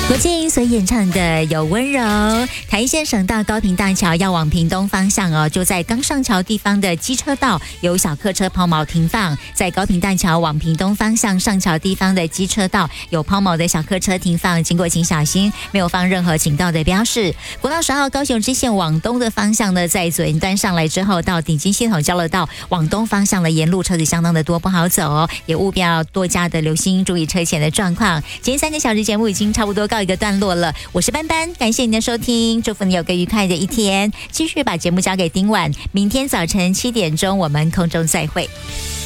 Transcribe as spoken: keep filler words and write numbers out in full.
罗晋所演唱的有温柔。台一线省道高屏大桥要往屏东方向哦，就在刚上桥地方的机车道有小客车抛锚停放，在高屏大桥往屏东方向上桥地方的机车道有抛锚的小客车停放，经过请小心，没有放任何警告的标示。国道十号高雄支线往东的方向呢，在左营端上来之后，到顶金系统交流道往东方向的沿路车子相当的多，不好走哦，也务必要多加的留心，注意车前的状况。今天三个小时节目已经差不多告一个段落了，我是班班，感谢您的收听，祝福你有个愉快的一天，继续把节目交给丁婉，明天早晨七点钟我们空中再会。